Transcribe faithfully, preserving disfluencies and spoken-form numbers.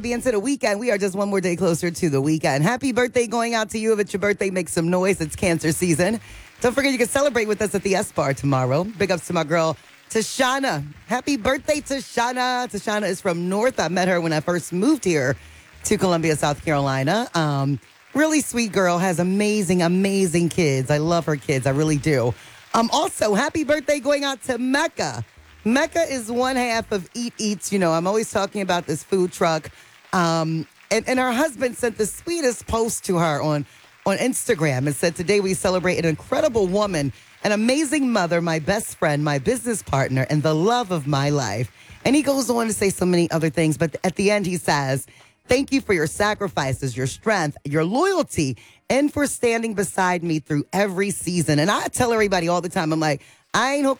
Being to the weekend, we are just one more day closer to the weekend. Happy birthday going out to you. If it's your birthday, make some noise. It's cancer season. Don't forget you can celebrate with us at the S-Bar tomorrow. Big ups to my girl, Tashana. Happy birthday, Tashana. Tashana is from North. I met her when I first moved here to Columbia, South Carolina. Um, really sweet girl, has amazing, amazing kids. I love her kids. I really do. Um, also, happy birthday going out to Mecca. Mecca is one half of Eat Eats. You know, I'm always talking about this food truck. Um, and, and her husband sent the sweetest post to her on, on Instagram and said, today we celebrate an incredible woman, an amazing mother, my best friend, my business partner, and the love of my life. And he goes on to say so many other things. But at the end, he says, thank you for your sacrifices, your strength, your loyalty, and for standing beside me through every season. And I tell everybody all the time, I'm like, I ain't